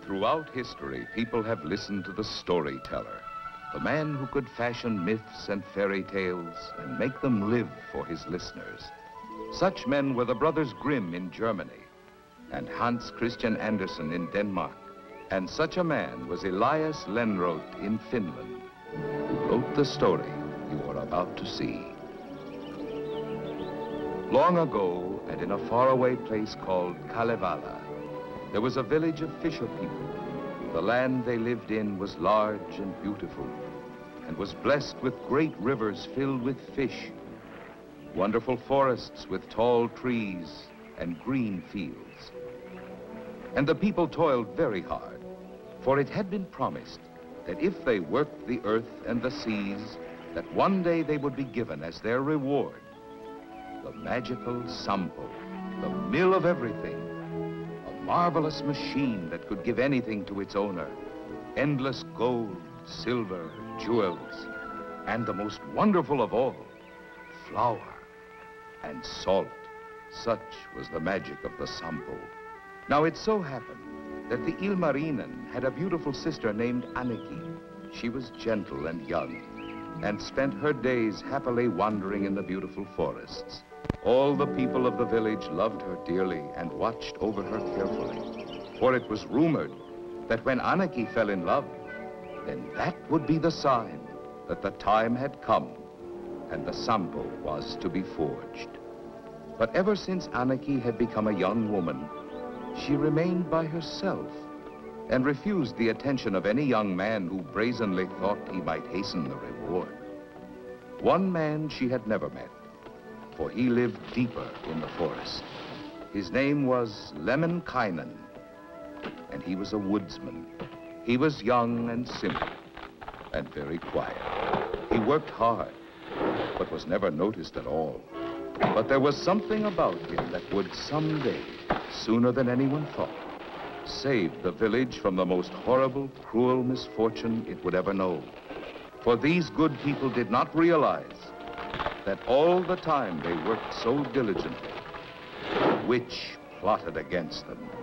Throughout history, people have listened to the storyteller, the man who could fashion myths and fairy tales and make them live for his listeners. Such men were the brothers Grimm in Germany and Hans Christian Andersen in Denmark. And such a man was Elias Lönnrot in Finland, who wrote the story you are about to see. Long ago, and in a faraway place called Kalevala, there was a village of fisher people. The land they lived in was large and beautiful, and was blessed with great rivers filled with fish, wonderful forests with tall trees and green fields. And the people toiled very hard, for it had been promised that if they worked the earth and the seas, that one day they would be given as their reward the magical Sampo, the mill of everything, a marvelous machine that could give anything to its owner, endless gold, silver, jewels, and the most wonderful of all, flour and salt. Such was the magic of the Sampo. Now it so happened that the Ilmarinen had a beautiful sister named Annikki. She was gentle and young, and spent her days happily wandering in the beautiful forests. All the people of the village loved her dearly and watched over her carefully, for it was rumored that when Annikki fell in love, then that would be the sign that the time had come and the Sampo was to be forged. But ever since Annikki had become a young woman, she remained by herself and refused the attention of any young man who brazenly thought he might hasten the reward. One man she had never met, for he lived deeper in the forest. His name was Lemminkainen, and he was a woodsman. He was young and simple and very quiet. He worked hard, but was never noticed at all. But there was something about him that would someday, sooner than anyone thought, save the village from the most horrible, cruel misfortune it would ever know. For these good people did not realize that all the time they worked so diligently, a witch plotted against them.